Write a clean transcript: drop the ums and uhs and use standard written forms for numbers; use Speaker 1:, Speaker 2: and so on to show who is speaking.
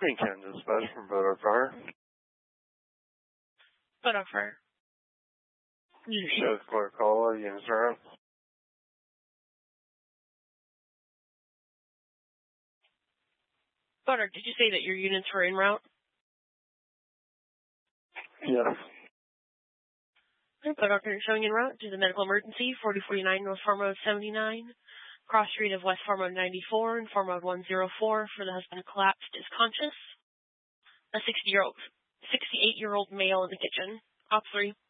Speaker 1: Green County Dispatch from Bodog Fire.
Speaker 2: Bodog Fire.
Speaker 1: You show clear call, units are out.
Speaker 2: Bodog, did you say that your units were en route?
Speaker 1: Yes.
Speaker 2: Bodog, you're showing en route to the medical emergency, 4049 North Farm Road 79, cross street of West Farm Road 94 and Farm Road 104 for the husband collapsed is conscious. A 68-year-old male in the kitchen. Op 3.